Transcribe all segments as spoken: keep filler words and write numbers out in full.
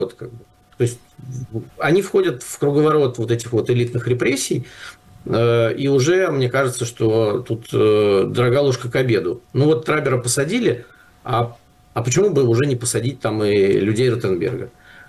Вот как бы. То есть они входят в круговорот вот этих вот элитных репрессий, и уже, мне кажется, что тут дорога ложка к обеду. Ну вот Трабера посадили, а, а почему бы уже не посадить там и людей Ротенберга?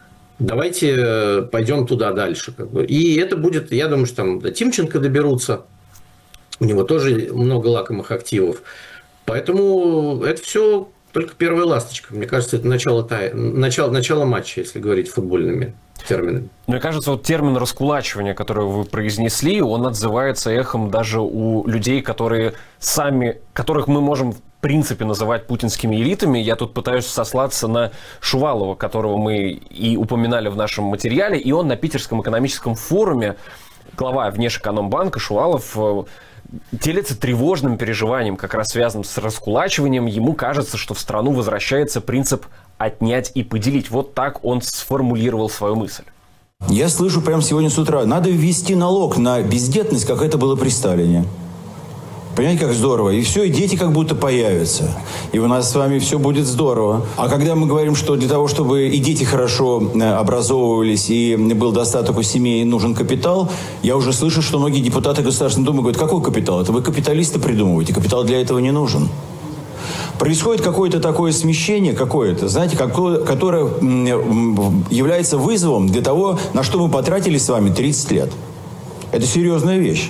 Давайте пойдем туда дальше. Как бы. И это будет, я думаю, что там до Тимченко доберутся. У него тоже много лакомых активов. Поэтому это все только первая ласточка. Мне кажется, это начало, начало, начало матча, если говорить футбольными терминами. Мне кажется, вот термин раскулачивания, который вы произнесли, он отзывается эхом даже у людей, которые сами, которых мы можем в принципе называть путинскими элитами. Я тут пытаюсь сослаться на Шувалова, которого мы и упоминали в нашем материале, и он на Питерском экономическом форуме, глава Внешэкономбанка Шувалов, делится тревожным переживанием, как раз связанным с раскулачиванием. Ему кажется, что в страну возвращается принцип «отнять и поделить». Вот так он сформулировал свою мысль. Я слышу прямо сегодня с утра, надо ввести налог на бездетность, как это было при Сталине. Понимаете, как здорово? И все, и дети как будто появятся. И у нас с вами все будет здорово. А когда мы говорим, что для того, чтобы и дети хорошо образовывались, и был достаток у семей, нужен капитал, я уже слышу, что многие депутаты Государственной Думы говорят, какой капитал? Это вы капиталисты придумываете, капитал для этого не нужен. Происходит какое-то такое смещение, какое-то, знаете, какое, которое является вызовом для того, на что мы потратили с вами тридцать лет. Это серьезная вещь.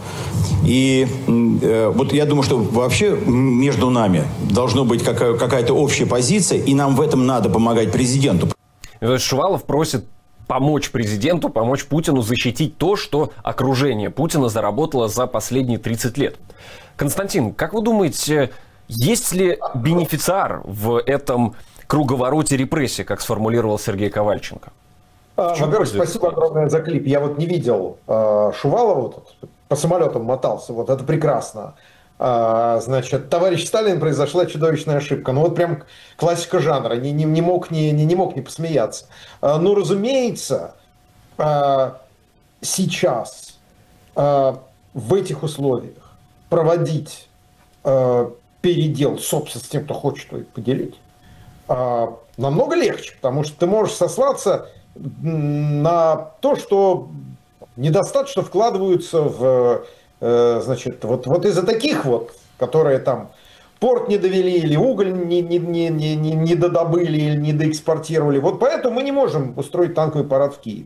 И э, вот я думаю, что вообще между нами должна быть какая- какая-то общая позиция, и нам в этом надо помогать президенту. Шувалов просит помочь президенту, помочь Путину защитить то, что окружение Путина заработало за последние тридцать лет. Константин, как вы думаете, есть ли бенефициар в этом круговороте репрессий, как сформулировал Сергей Ковальченко? Во-первых, спасибо огромное за клип. Я вот не видел э, Шувалова, вот, по самолетам мотался, вот это прекрасно. А, значит, товарищ Сталин, произошла чудовищная ошибка. Ну вот прям классика жанра, не, не, не, мог, не, не, не мог не посмеяться. А, ну, разумеется, а, сейчас а, в этих условиях проводить а, передел собственно с тем, кто хочет его поделить, а, намного легче, потому что ты можешь сослаться на то, что недостаточно вкладываются в, значит, вот, вот из-за таких вот, которые там порт не довели, или уголь не, не, не, не, не додобыли, или не доэкспортировали. Вот поэтому мы не можем устроить танковый парад в Киеве.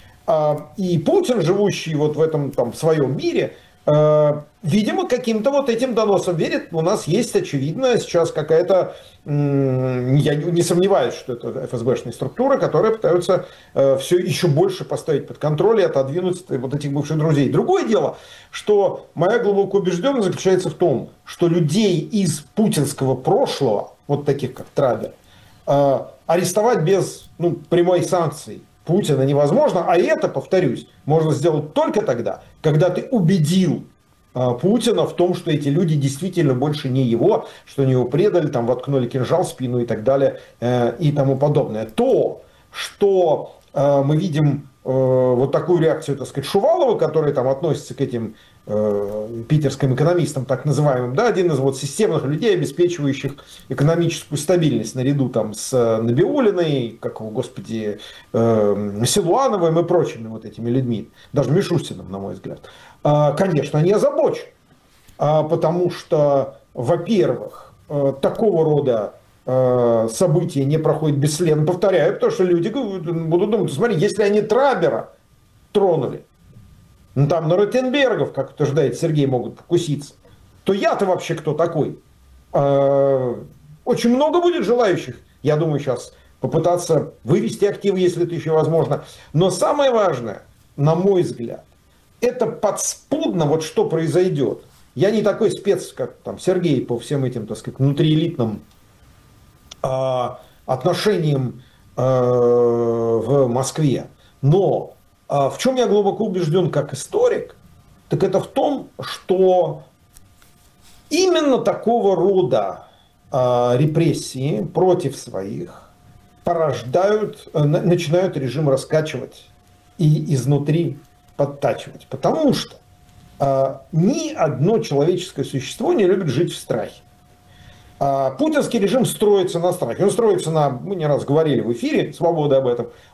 И Путин, живущий вот в этом там своем мире, видимо, каким-то вот этим доносом верит. У нас есть, очевидно, сейчас какая-то, я не сомневаюсь, что это эф эс бэшные структуры, которые пытаются все еще больше поставить под контроль и отодвинуть вот этих бывших друзей. Другое дело, что моя глубокая убежденность заключается в том, что людей из путинского прошлого, вот таких как Трабер, арестовать без ну, прямой санкции Путина невозможно, а это, повторюсь, можно сделать только тогда, когда ты убедил а, Путина в том, что эти люди действительно больше не его, что они его предали, там воткнули кинжал в спину и так далее э, и тому подобное. То, что э, мы видим э, вот такую реакцию, так сказать, Шувалова, который там относится к этим э, питерским экономистам, так называемым, да, один из вот системных людей, обеспечивающих экономическую стабильность наряду там с Набиуллиной, как его, господи, э, Силуановым и прочими вот этими людьми, даже Мишустиным, на мой взгляд. Э, конечно, они озабочены, э, потому что, во-первых, э, такого рода э, события не проходят бесследно. Повторяю, потому что люди будут думать, смотри, если они Трабера тронули, ну, там на Ротенбергов, как утверждает Сергей, могут покуситься, то я-то вообще кто такой? Очень много будет желающих, я думаю, сейчас попытаться вывести активы, если это еще возможно. Но самое важное, на мой взгляд, это подспудно вот что произойдет. Я не такой спец, как там Сергей по всем этим, так сказать, внутриэлитным отношениям в Москве. Но в чем я глубоко убежден как историк, так это в том, что именно такого рода репрессии против своих порождают, начинают режим раскачивать и изнутри подтачивать. Потому что ни одно человеческое существо не любит жить в страхе. Путинский режим строится на страхе. Он строится на, мы не раз говорили в эфире, свобода об этом,